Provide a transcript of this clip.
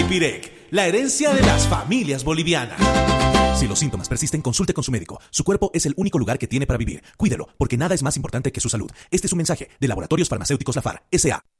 Sotipirec, la herencia de las familias bolivianas. Si los síntomas persisten, consulte con su médico. Su cuerpo es el único lugar que tiene para vivir. Cuídelo, porque nada es más importante que su salud. Este es un mensaje de Laboratorios Farmacéuticos Lafar, S.A.